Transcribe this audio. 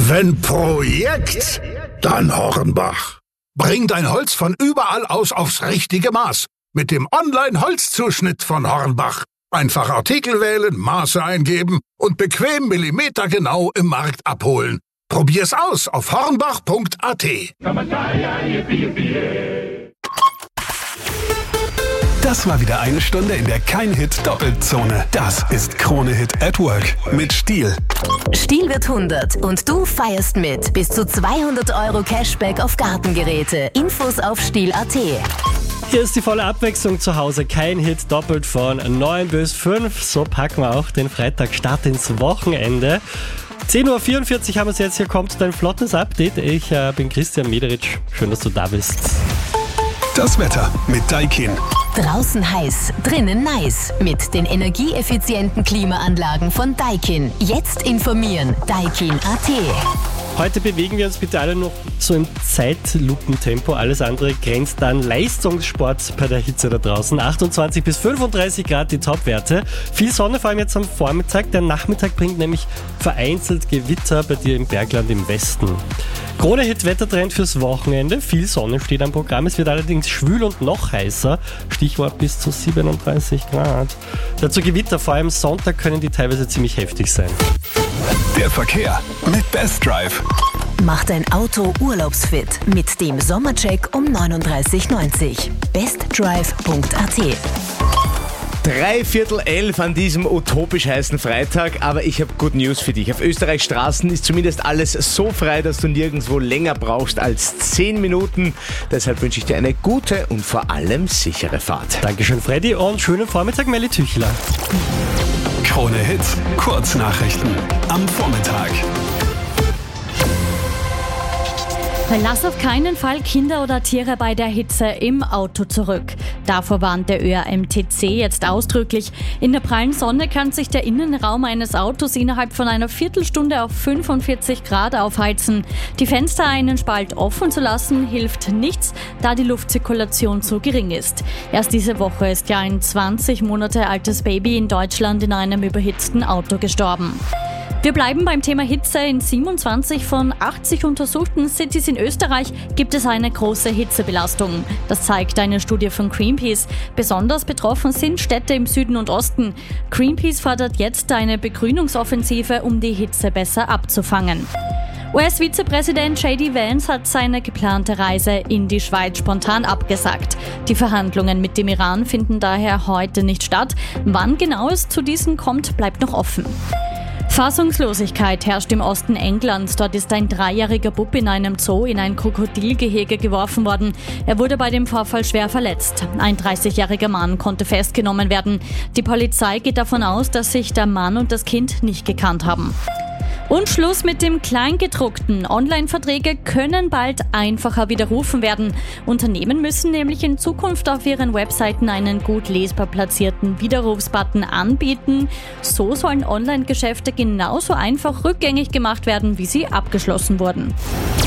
Wenn Projekt, dann Hornbach. Bring dein Holz von überall aus aufs richtige Maß. Mit dem Online-Holzzuschnitt von Hornbach. Einfach Artikel wählen, Maße eingeben und bequem millimetergenau im Markt abholen. Probier's aus auf hornbach.at. Das war wieder eine Stunde, in der kein Hit doppelt Zone. Das ist Krone Hit at Work mit Stihl. Stihl wird 100 und du feierst mit. Bis zu 200 € Cashback auf Gartengeräte. Infos auf stihl.at. Hier ist die volle Abwechslung zu Hause. Kein Hit doppelt von 9 bis 5. So packen wir auch den Freitagstart ins Wochenende. 10.44 Uhr haben wir es jetzt. Hier kommt dein flottes Update. Ich bin Christian Mederitsch. Schön, dass du da bist. Das Wetter mit Daikin. Draußen heiß, drinnen nice. Mit den energieeffizienten Klimaanlagen von Daikin. Jetzt informieren. Daikin.at. Heute bewegen wir uns bitte alle noch so im Zeitlupentempo. Alles andere grenzt an Leistungssport bei der Hitze da draußen. 28 bis 35 Grad die Topwerte. Viel Sonne, vor allem jetzt am Vormittag. Der Nachmittag bringt nämlich vereinzelt Gewitter bei dir im Bergland im Westen. Krone-Hit-Wettertrend fürs Wochenende. Viel Sonne steht am Programm. Es wird allerdings schwül und noch heißer. Stichwort bis zu 37 Grad. Dazu Gewitter, vor allem Sonntag können die teilweise ziemlich heftig sein. Der Verkehr mit Best Drive. Mach dein Auto urlaubsfit mit dem Sommercheck um 39,90. bestdrive.at. 11:45 an diesem utopisch heißen Freitag, aber ich habe Good News für dich. Auf Österreichs Straßen ist zumindest alles so frei, dass du nirgendwo länger brauchst als 10 Minuten. Deshalb wünsche ich dir eine gute und vor allem sichere Fahrt. Dankeschön, Freddy, und schönen Vormittag, Melli Tüchler. Krone Hit, Kurznachrichten am Vormittag. Lass auf keinen Fall Kinder oder Tiere bei der Hitze im Auto zurück. Davor warnt der ÖAMTC jetzt ausdrücklich. In der prallen Sonne kann sich der Innenraum eines Autos innerhalb von einer Viertelstunde auf 45 Grad aufheizen. Die Fenster einen Spalt offen zu lassen, hilft nichts, da die Luftzirkulation zu gering ist. Erst diese Woche ist ja ein 20 Monate altes Baby in Deutschland in einem überhitzten Auto gestorben. Wir bleiben beim Thema Hitze. In 27 von 80 untersuchten Cities in Österreich gibt es eine große Hitzebelastung. Das zeigt eine Studie von Greenpeace. Besonders betroffen sind Städte im Süden und Osten. Greenpeace fordert jetzt eine Begrünungsoffensive, um die Hitze besser abzufangen. US-Vizepräsident J.D. Vance hat seine geplante Reise in die Schweiz spontan abgesagt. Die Verhandlungen mit dem Iran finden daher heute nicht statt. Wann genau es zu diesen kommt, bleibt noch offen. Fassungslosigkeit herrscht im Osten Englands. Dort ist ein 3-jähriger Bub in einem Zoo in ein Krokodilgehege geworfen worden. Er wurde bei dem Vorfall schwer verletzt. Ein 30-jähriger Mann konnte festgenommen werden. Die Polizei geht davon aus, dass sich der Mann und das Kind nicht gekannt haben. Und Schluss mit dem Kleingedruckten. Online-Verträge können bald einfacher widerrufen werden. Unternehmen müssen nämlich in Zukunft auf ihren Webseiten einen gut lesbar platzierten Widerrufsbutton anbieten. So sollen Online-Geschäfte genauso einfach rückgängig gemacht werden, wie sie abgeschlossen wurden.